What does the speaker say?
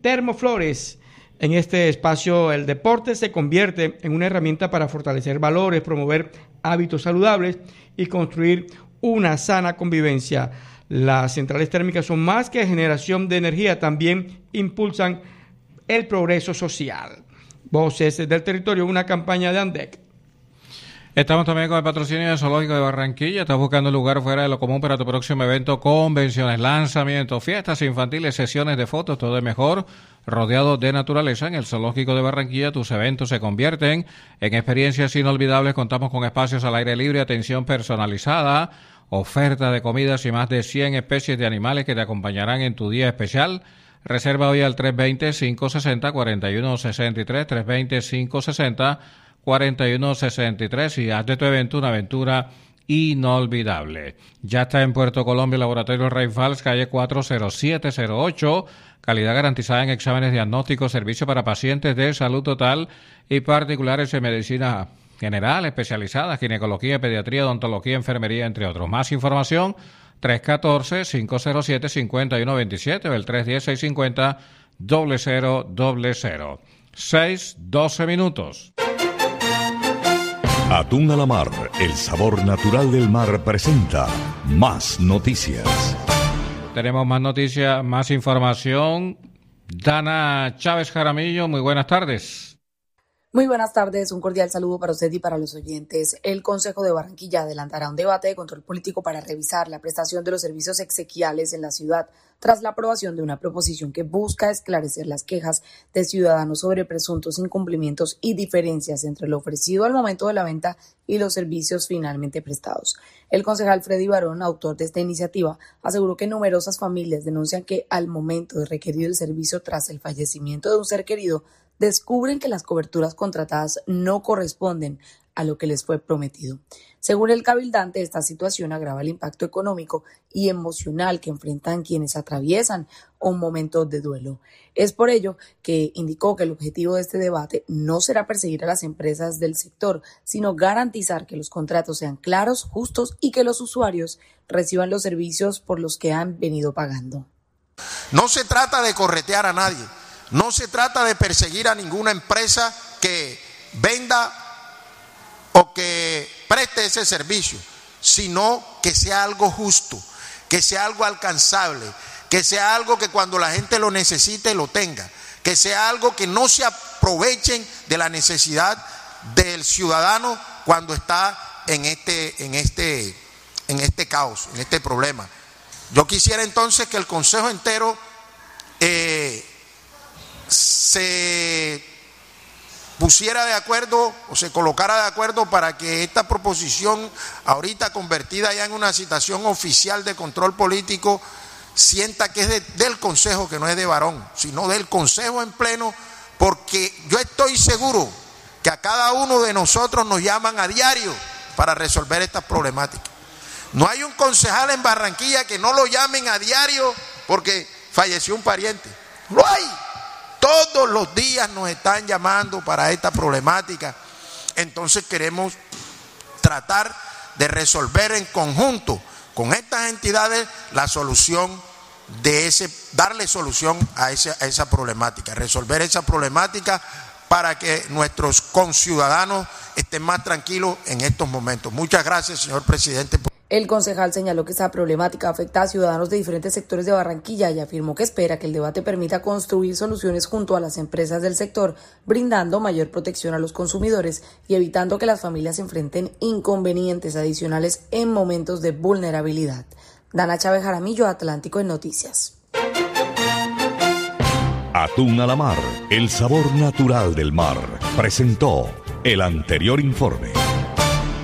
Termoflores. En este espacio, el deporte se convierte en una herramienta para fortalecer valores, promover hábitos saludables y construir una sana convivencia. Las centrales térmicas son más que generación de energía, también impulsan el progreso social. Voces del Territorio, una campaña de ANDEC. Estamos también con el patrocinio del Zoológico de Barranquilla. Estás buscando un lugar fuera de lo común para tu próximo evento, convenciones, lanzamientos, fiestas infantiles, sesiones de fotos, todo es mejor. Rodeado de naturaleza, en el Zoológico de Barranquilla tus eventos se convierten en experiencias inolvidables. Contamos con espacios al aire libre, atención personalizada, oferta de comidas y más de 100 especies de animales que te acompañarán en tu día especial. Reserva hoy al 320-560-4163, 320-560-4163 y haz de tu evento una aventura inolvidable. Ya está en Puerto Colombia el Laboratorio Rainfalls, calle 40708, calidad garantizada en exámenes diagnósticos, servicio para pacientes de salud total y particulares en medicina general, especializada, ginecología, pediatría, odontología, enfermería, entre otros. Más información, 314-507-5127 o el 310-650-0000. 6:12 minutos. Atún a la Mar, el sabor natural del mar, presenta más noticias. Tenemos más noticias, más información. Dana Chávez Jaramillo, muy buenas tardes. Muy buenas tardes, un cordial saludo para usted y para los oyentes. El Consejo de Barranquilla adelantará un debate de control político para revisar la prestación de los servicios exequiales en la ciudad, tras la aprobación de una proposición que busca esclarecer las quejas de ciudadanos sobre presuntos incumplimientos y diferencias entre lo ofrecido al momento de la venta y los servicios finalmente prestados. El concejal Freddy Barón, autor de esta iniciativa, aseguró que numerosas familias denuncian que al momento de requerir el servicio tras el fallecimiento de un ser querido, descubren que las coberturas contratadas no corresponden a lo que les fue prometido. Según el cabildante, esta situación agrava el impacto económico y emocional que enfrentan quienes atraviesan un momento de duelo. Es por ello que indicó que el objetivo de este debate no será perseguir a las empresas del sector, sino garantizar que los contratos sean claros, justos y que los usuarios reciban los servicios por los que han venido pagando. No se trata de corretear a nadie. No se trata de perseguir a ninguna empresa que venda o que preste ese servicio, sino que sea algo justo, que sea algo alcanzable, que sea algo que cuando la gente lo necesite lo tenga, que sea algo que no se aprovechen de la necesidad del ciudadano cuando está en este caos, en este problema. Yo quisiera entonces que el Consejo entero se pusiera de acuerdo o se colocara de acuerdo para que esta proposición, ahorita convertida ya en una citación oficial de control político, sienta que es del Consejo, que no es de Barón, sino del Consejo en pleno, porque yo estoy seguro que a cada uno de nosotros nos llaman a diario para resolver estas problemáticas. No hay un concejal en Barranquilla que no lo llamen a diario porque falleció un pariente. ¡Lo hay! Todos los días nos están llamando para esta problemática. Entonces queremos tratar de resolver en conjunto con estas entidades la solución darle solución a esa problemática, resolver esa problemática para que nuestros conciudadanos estén más tranquilos en estos momentos. Muchas gracias, señor presidente. El concejal señaló que esta problemática afecta a ciudadanos de diferentes sectores de Barranquilla y afirmó que espera que el debate permita construir soluciones junto a las empresas del sector, brindando mayor protección a los consumidores y evitando que las familias enfrenten inconvenientes adicionales en momentos de vulnerabilidad. Dana Chávez Jaramillo, Atlántico en Noticias. Atún a la Mar, el sabor natural del mar, presentó el anterior informe.